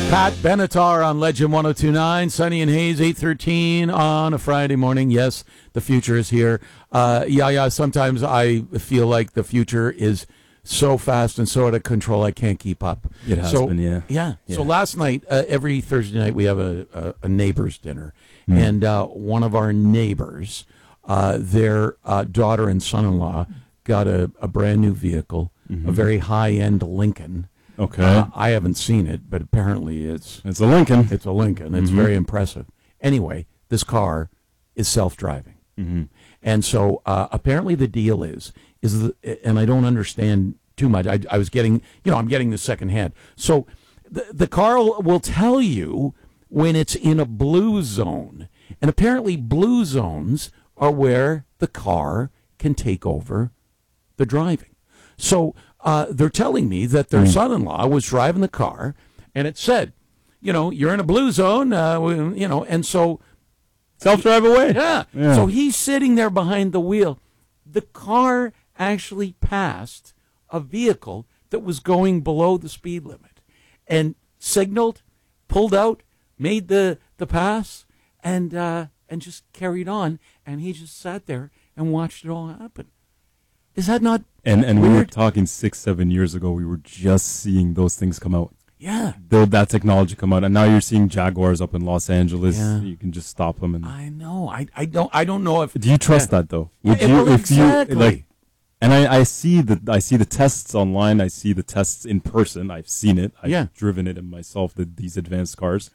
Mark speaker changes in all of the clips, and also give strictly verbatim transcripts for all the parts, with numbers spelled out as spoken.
Speaker 1: Pat Benatar on Legend one oh two point nine. Sunny and Haze, eight thirteen on a Friday morning. Yes, the future is here. Uh, yeah, yeah, sometimes I feel like the future is so fast and so out of control I can't keep up.
Speaker 2: It has
Speaker 1: so,
Speaker 2: been, yeah.
Speaker 1: yeah.
Speaker 2: Yeah.
Speaker 1: So last night, uh, every Thursday night, we have a, a, a neighbor's dinner. Mm. And uh, one of our neighbors, uh, their uh, daughter and son-in-law got a, a brand new vehicle, mm-hmm. a very high-end Lincoln.
Speaker 2: Okay.
Speaker 1: Uh, I haven't seen it, but apparently it's...
Speaker 2: It's a Lincoln.
Speaker 1: It's a Lincoln. It's mm-hmm. very impressive. Anyway, this car is self-driving. Mm-hmm. And so uh, apparently the deal is, is the, and I don't understand too much. I, I was getting, you know, I'm getting this secondhand. So the, the car will tell you when it's in a blue zone. And apparently blue zones are where the car can take over the driving. So uh, they're telling me that their mm. son-in-law was driving the car, and it said, you know, you're in a blue zone, uh, you know, and so...
Speaker 2: Self-drive away.
Speaker 1: Yeah. yeah. So he's sitting there behind the wheel. The car actually passed a vehicle that was going below the speed limit and signaled, pulled out, made the, the pass, and uh, and just carried on. And he just sat there and watched it all happen. Is that not
Speaker 2: And and
Speaker 1: weird?
Speaker 2: We were talking six, seven years ago. We were just seeing those things come out.
Speaker 1: Yeah.
Speaker 2: The, that technology come out, and now you're seeing Jaguars up in Los Angeles.
Speaker 1: Yeah.
Speaker 2: You can just stop them. And
Speaker 1: I know. I, I don't. I don't know if.
Speaker 2: Do you trust yeah. that though?
Speaker 1: Yeah,
Speaker 2: Would you,
Speaker 1: well,
Speaker 2: if
Speaker 1: exactly.
Speaker 2: you like? And I, I see the I see the tests online. I see the tests in person. I've seen it. I've
Speaker 1: yeah.
Speaker 2: driven it in myself. The, these advanced cars.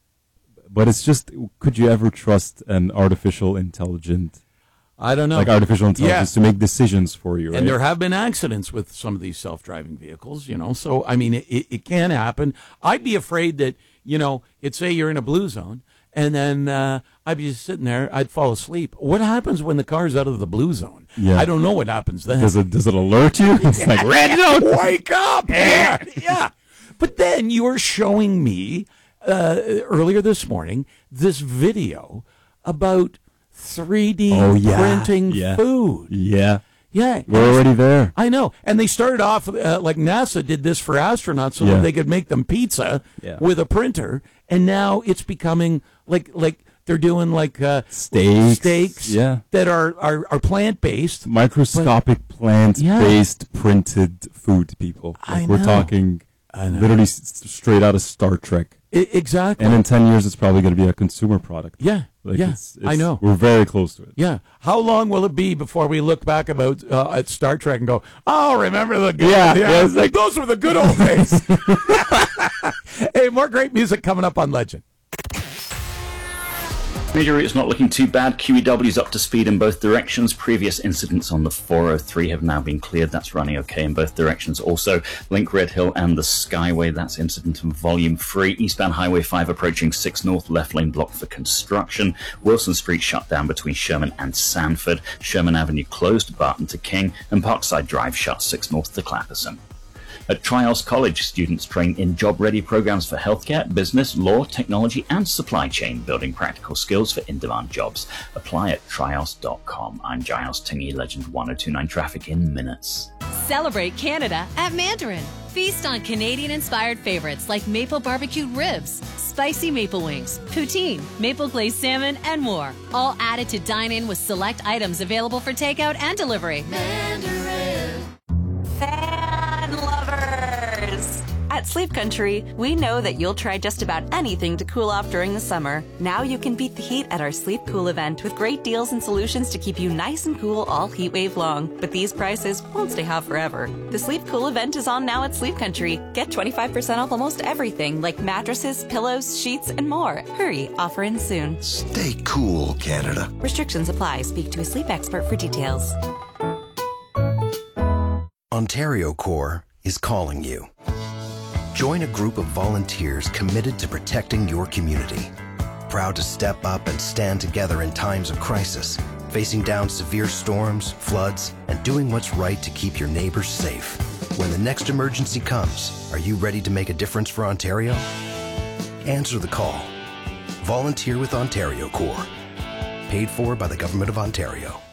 Speaker 2: But it's just, could you ever trust an artificial intelligent?
Speaker 1: I don't know.
Speaker 2: Like artificial intelligence
Speaker 1: yeah.
Speaker 2: to make decisions for you, right?
Speaker 1: And there have been accidents with some of these self-driving vehicles, you know. So, I mean, it, it can happen. I'd be afraid that, you know, it'd say you're in a blue zone, and then uh, I'd be just sitting there. I'd fall asleep. What happens when the car's out of the blue zone?
Speaker 2: Yeah.
Speaker 1: I don't know what happens then.
Speaker 2: Does it, does it alert you? It's like, red zone,
Speaker 1: wake up. yeah. yeah. But then you were showing me uh, earlier this morning this video about three D
Speaker 2: oh, yeah.
Speaker 1: printing
Speaker 2: yeah.
Speaker 1: food.
Speaker 2: Yeah.
Speaker 1: Yeah.
Speaker 2: We're already there.
Speaker 1: I know. And they started off, uh, like NASA did this for astronauts so
Speaker 2: yeah.
Speaker 1: that they could make them pizza
Speaker 2: yeah.
Speaker 1: with a printer. And now it's becoming like like they're doing like uh,
Speaker 2: steaks,
Speaker 1: steaks
Speaker 2: yeah.
Speaker 1: that are, are, are plant-based.
Speaker 2: Microscopic plant-based yeah. printed food, people. Like
Speaker 1: I
Speaker 2: we're
Speaker 1: know.
Speaker 2: talking
Speaker 1: I know.
Speaker 2: literally s- straight out of Star Trek.
Speaker 1: I, exactly.
Speaker 2: And in ten years, it's probably going to be a consumer product.
Speaker 1: Yeah.
Speaker 2: Like
Speaker 1: yeah,
Speaker 2: it's, it's,
Speaker 1: I know.
Speaker 2: We're very close to it.
Speaker 1: Yeah. How long will it be before we look back about uh, at Star Trek and go, oh, remember the good
Speaker 2: Yeah,
Speaker 1: yeah,
Speaker 2: yeah.
Speaker 1: it's like those were the good old days. Hey, more great music coming up on Legend.
Speaker 3: Major routes not looking too bad. Q E W's up to speed in both directions. Previous incidents on the four oh three have now been cleared. That's running okay in both directions. Also, Link Red Hill and the Skyway. That's incident and volume free. Eastbound Highway five approaching six North. Left lane blocked for construction. Wilson Street shut down between Sherman and Sanford. Sherman Avenue closed, Barton to King. And Parkside Drive shut six North to Clapperson. At Trials College, students train in job-ready programs for healthcare, business, law, technology, and supply chain, building practical skills for in-demand jobs. Apply at trials dot com. I'm Giles Tingy, Legend one oh two point nine traffic in minutes.
Speaker 4: Celebrate Canada at Mandarin. Feast on Canadian-inspired favorites like maple barbecued ribs, spicy maple wings, poutine, maple glazed salmon, and more. All added to dine in with select items available for takeout and delivery.
Speaker 5: Mandarin. Fan lovers! At Sleep Country, we know that you'll try just about anything to cool off during the summer. Now you can beat the heat at our Sleep Cool event with great deals and solutions to keep you nice and cool all heat wave long. But these prices won't stay hot forever. The Sleep Cool event is on now at Sleep Country. Get twenty-five percent off almost everything like mattresses, pillows, sheets, and more. Hurry, offer ends soon.
Speaker 6: Stay cool, Canada.
Speaker 5: Restrictions apply. Speak to a sleep expert for details.
Speaker 6: Ontario Corps is calling you. Join a group of volunteers committed to protecting your community. Proud to step up and stand together in times of crisis, facing down severe storms, floods, and doing what's right to keep your neighbors safe. When the next emergency comes, are you ready to make a difference for Ontario? Answer the call. Volunteer with Ontario Corps. Paid for by the Government of Ontario.